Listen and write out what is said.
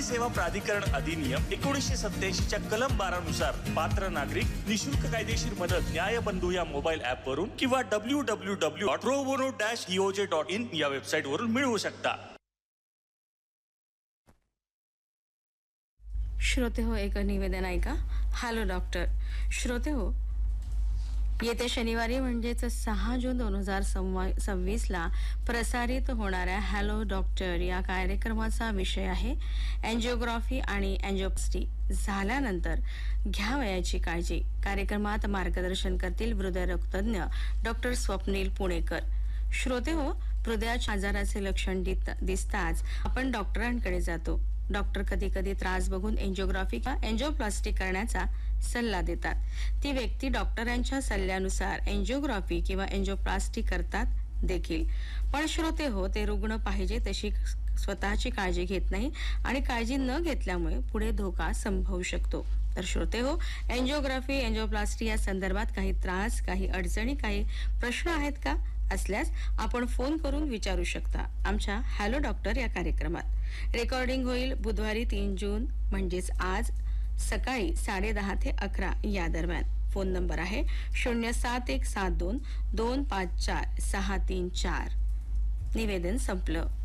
नागरी सेवा प्राधिकरण अधिनियम 1987 च्या कलम 12 नुसार पात्र नागरिक निशुल्क कायदेशीर मदत न्यायबंधू या मोबाईल ऍप वरून किंवा www.probono-doj.in या वेबसाईट वरून मिळवू शकता. श्रोते हो, एक निवेदन ऐका. Hello doctor. श्रोते हो, येत्या शनिवारी म्हणजेच 6 जून 2026ला प्रसारित होणाऱ्या हॅलो डॉक्टर या कार्यक्रमाचा विषय आहे एंजिओग्राफी आणि एंजिओप्लास्टी झाल्यानंतर घ्यावयाची काळजी. कार्यक्रमात मार्गदर्शन करतील हृदयरोगतज्ञ डॉक्टर स्वप्नील पुणेकर. श्रोते हो, हृदयाच्या आजाराचे लक्षण दिसताच आपण डॉक्टरांकडे जातो. डॉक्टर कधी कधी त्रास बघून एंजिओग्राफी किंवा एंजिओप्लास्टी करण्याचा सल्ला देतात. ती व्यक्ती डॉक्टरांच्या सल्ल्यानुसार एंजिओग्राफी किंवा एंजिओप्लास्टी करतात देखील. पण श्रोते हो, ते रुग्ण पाहिजे तशी स्वतःची काळजी घेत नाही आणि काळजी न घेतल्यामुळे पुढे धोका संभवू शकतो. तर श्रोते हो, एंजिओग्राफी एंजिओप्लास्टी या संदर्भात काही त्रास, काही अडचणी, काही प्रश्न आहेत का? असल्यास आपण फोन करून विचारू शकता आमच्या हॅलो डॉक्टर या कार्यक्रमात. रेकॉर्डिंग होईल बुधवारी 3 जून म्हणजेच आज सकाळी 10:30 ते 11 या दरम्यान. फोन नंबर आहे 07172 254 634. निवेदन संपलं.